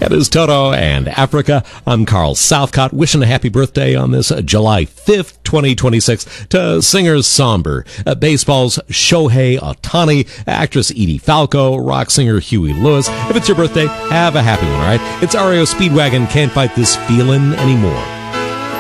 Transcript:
That is Toto and Africa. I'm Carl Southcott, wishing a happy birthday on this July 5th, 2026 to singers Somber, baseball's Shohei Ohtani, actress Edie Falco, rock singer Huey Lewis. If it's your birthday, have a happy one, all right? It's REO Speedwagon, Can't Fight This Feeling Anymore.